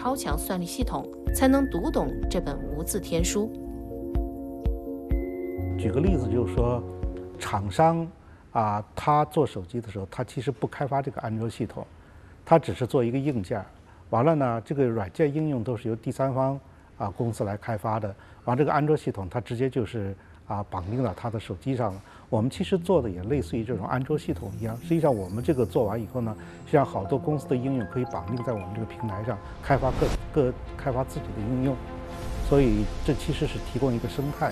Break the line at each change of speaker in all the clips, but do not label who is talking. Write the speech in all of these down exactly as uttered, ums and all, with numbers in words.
超强算力系统，才能读懂这本无字天书。
举个例子，就是说，厂商啊，他做手机的时候，他其实不开发这个安卓系统，他只是做一个硬件。完了呢，这个软件应用都是由第三方啊公司来开发的。完，这个安卓系统它直接就是啊绑定到他的手机上了。我们其实做的也类似于这种安卓系统一样。实际上，我们这个做完以后呢，实际上好多公司的应用可以绑定在我们这个平台上，开发各各开发自己的应用。所以这其实是提供一个生态。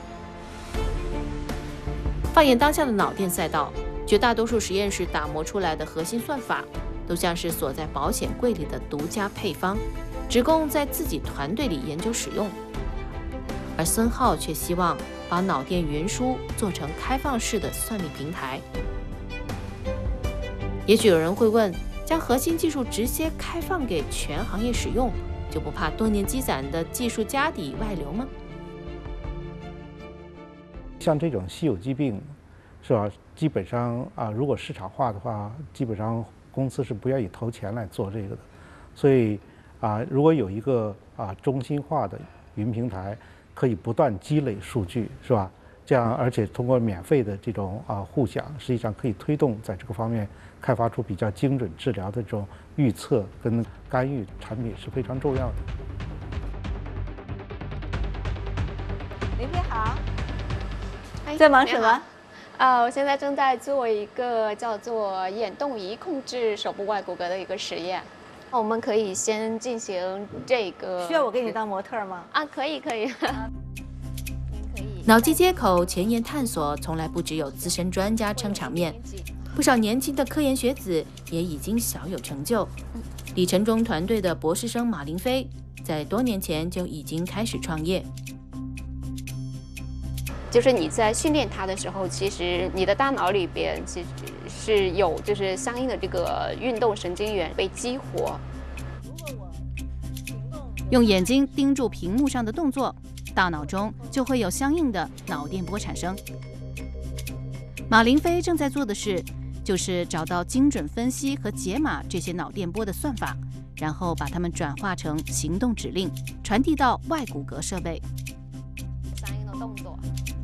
放眼当下的脑电赛道，绝大多数实验室打磨出来的核心算法，都像是锁在保险柜里的独家配方，只供在自己团队里研究使用。而孙浩却希望把脑电云书做成开放式的算力平台。也许有人会问，将核心技术直接开放给全行业使用，就不怕多年积攒的技术家底外流吗？
像这种稀有疾病，是吧？基本上啊，如果市场化的话，基本上公司是不愿意投钱来做这个的。所以啊，如果有一个啊中心化的云平台，可以不断积累数据，是吧？这样，而且通过免费的这种啊互享，实际上可以推动在这个方面开发出比较精准治疗的这种预测跟干预产品是非常重要的。
林飞好。在忙什么？
啊，我现在正在做一个叫做眼动仪控制手部外骨骼的一个实验。我们可以先进行这个。
需要我给你当模特吗？
啊，可以可以。
脑机接口前沿探索从来不只有资深专家撑场面，不少年轻的科研学子也已经小有成就。李承忠团队的博士生马林飞，在多年前就已经开始创业。
就是你在训练它的时候，其实你的大脑里边其实是有就是相应的这个运动神经元被激活。
用眼睛盯住屏幕上的动作，大脑中就会有相应的脑电波产生。马林飞正在做的事，就是找到精准分析和解码这些脑电波的算法，然后把它们转化成行动指令，传递到外骨骼设备。
相应的动作。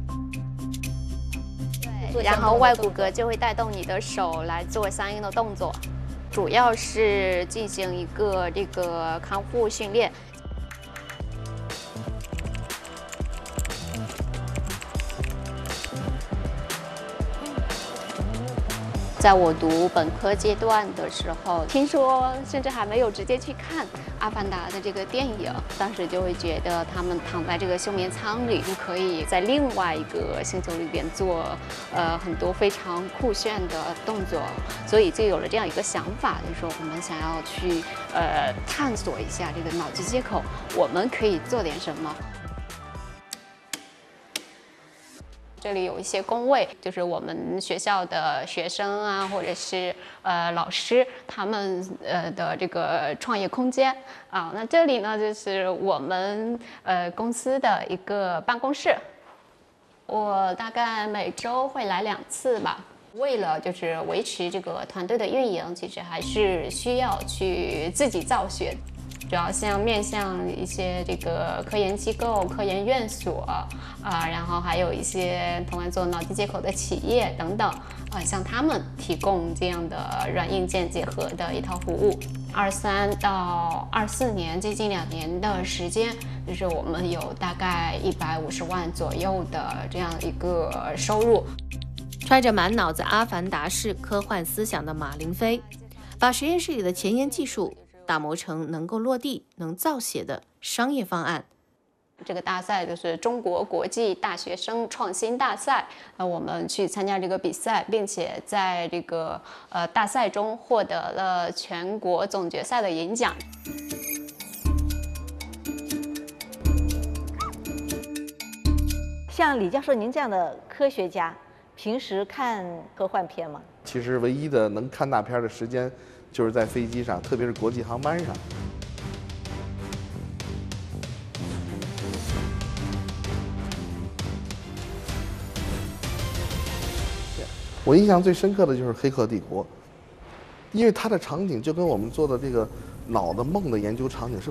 然后外骨骼就会带动你的手来做相应的动作，主要是进行一个这个康复训练。在我读本科阶段的时候，听说甚至还没有直接去看《阿凡达》的这个电影，当时就会觉得他们躺在这个休眠舱里，就可以在另外一个星球里边做呃很多非常酷炫的动作，所以就有了这样一个想法，就是说我们想要去呃探索一下这个脑机接口，我们可以做点什么。这里有一些工位，就是我们学校的学生啊，或者是呃老师他们呃的这个创业空间啊。那这里呢，就是我们呃公司的一个办公室。我大概每周会来两次吧。为了就是维持这个团队的运营，其实还是需要去自己造血。主要像面向一些这个科研机构、科研院所啊，然后还有一些同样做脑机接口的企业等等啊，向他们提供这样的软硬件结合的一套服务。二三到二四年，接近两年的时间，就是我们有大概一百五十万左右的这样一个收入。
揣着满脑子阿凡达式科幻思想的马林飞，把实验室里的前沿技术打磨成能够落地、能造血的商业方案。
这个大赛就是中国国际大学生创新大赛，那我们去参加这个比赛，并且在这个呃大赛中获得了全国总决赛的银奖。
像李教授您这样的科学家，平时看科幻片吗？
其实唯一的能看大片的时间，就是在飞机上，特别是国际航班上。我印象最深刻的就是《黑客帝国》，因为它的场景就跟我们做的这个脑的梦的研究场景是